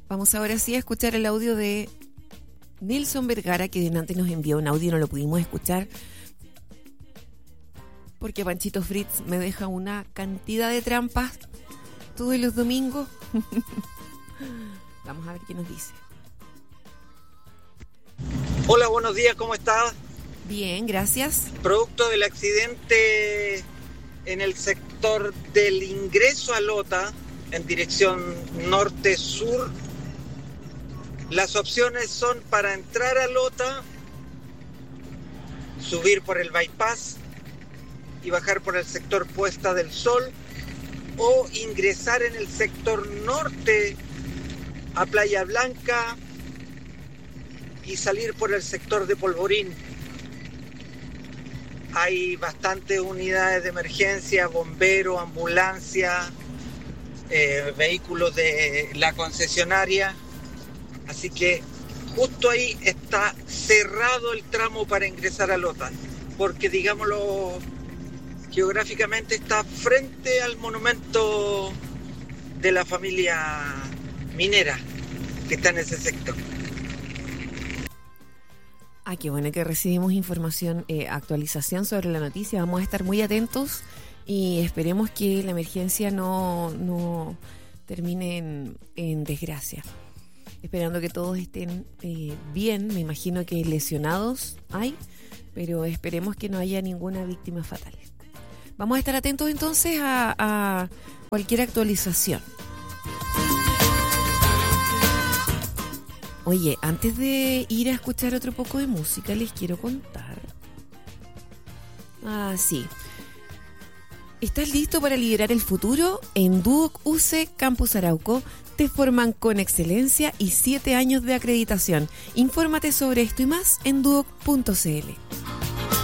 Vamos ahora sí a escuchar el audio de Nelson Vergara, que delante nos envió un audio y no lo pudimos escuchar porque Panchito Fritz me deja una cantidad de trampas todos los domingos. Vamos a ver qué nos dice. Hola, buenos días, ¿cómo estás? Bien, gracias. Producto del accidente en el sector del ingreso a Lota, en dirección norte-sur, las opciones son para entrar a Lota, subir por el bypass y bajar por el sector Puesta del Sol, o ingresar en el sector norte a Playa Blanca y salir por el sector de Polvorín. Hay bastantes unidades de emergencia, bomberos, ambulancia, vehículos de la concesionaria. Así que justo ahí está cerrado el tramo para ingresar a Lota, porque digámoslo, geográficamente está frente al monumento de la familia minera que está en ese sector. Qué bueno que recibimos información, actualización sobre la noticia. Vamos a estar muy atentos y esperemos que la emergencia no termine en desgracia. Esperando que todos estén bien. Me imagino que lesionados hay, pero esperemos que no haya ninguna víctima fatal. Vamos a estar atentos entonces a cualquier actualización. Oye, antes de ir a escuchar otro poco de música, les quiero contar. Sí. ¿Estás listo para liderar el futuro? En Duoc UC Campus Arauco te forman con excelencia y 7 años de acreditación. Infórmate sobre esto y más en duoc.cl.